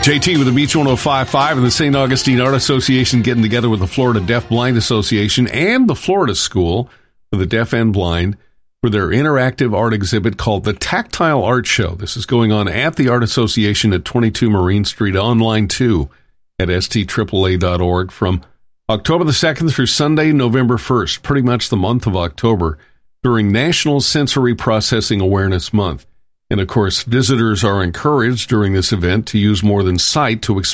JT with the Beach 105.5 and the St. Augustine Art Association getting together with the Florida Deaf Blind Association and the Florida School for the Deaf and Blind for their interactive art exhibit called the Tactile Art Show. This is going on at the Art Association at 22 Marine Street, online too at stAAA.org from October the 2nd through Sunday, November 1st, pretty much the month of October, during National Sensory Processing Awareness Month. And, of course, visitors are encouraged during this event to use more than sight to express